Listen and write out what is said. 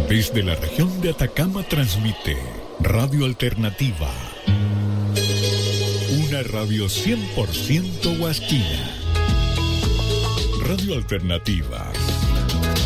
Desde la región de Atacama transmite Radio Alternativa, una radio 100% huasquina. Radio Alternativa